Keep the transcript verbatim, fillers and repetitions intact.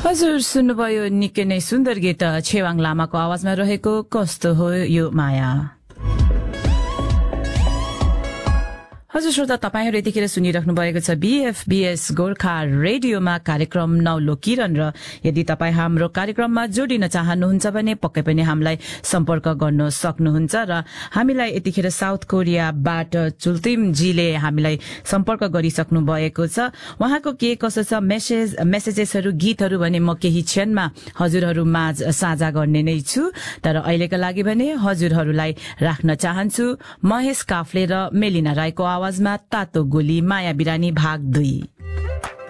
हजुर सुन्नुभयो निकै नै सुन्दर गीत छेवाङ लामाको आवाजमा रहेको कस्तो हो यो माया। हजुर श्रोता, तपाईहरु यतिखेर सुनिराख्नु भएको छ बीएफबीएस गोर्खा रेडियोमा कार्यक्रम नौलो किरण। र यदि तपाई हाम्रो कार्यक्रममा जोडिन चाहनुहुन्छ भने पक्कै पनि हामीलाई सम्पर्क गर्न सक्नुहुन्छ। र हामीलाई यतिखेर साउथ कोरियाबाट चुल्तिम जीले हामीलाई सम्पर्क गरिसक्नु भएको छ। उहाँको के कसो छ मेसेज मेसेजेसहरु गीतहरु भने म केही क्षणमा हजुरहरु माझ साझा गर्ने नै छु। तर अहिलेका लागि भने हजुरहरुलाई राख्न चाहन्छु महेश काफ्ले र मेलिना राईको आवाजमा तातो गोली माया बिरानी भाग दुई।